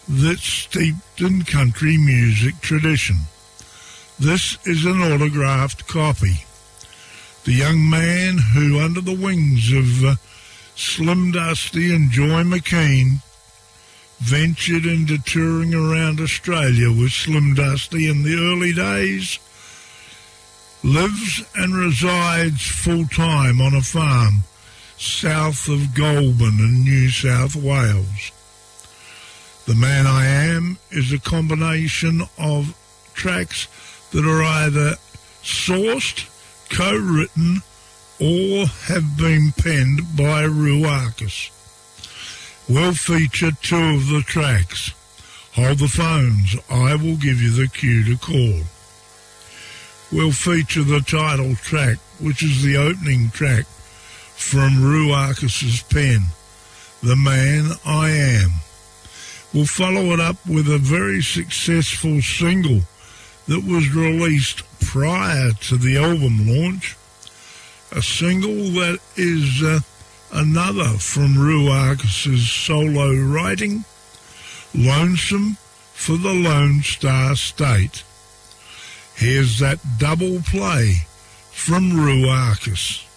that's steeped in country music tradition. This is an autographed copy. The young man who, under the wings of Slim Dusty and Joy McKean, ventured into touring around Australia with Slim Dusty in the early days, lives and resides full-time on a farm south of Goulburn in New South Wales. The Man I Am is a combination of tracks that are either sourced, co-written, or have been penned by Ruakis. We'll feature two of the tracks. Hold the phones, I will give you the cue to call. We'll feature the title track, which is the opening track from Ruakis' pen, The Man I Am. We'll follow it up with a very successful single that was released prior to the album launch, a single that is another from Ruakis' solo writing, Lonesome for the Lone Star State. Here's that double play from Ruakis.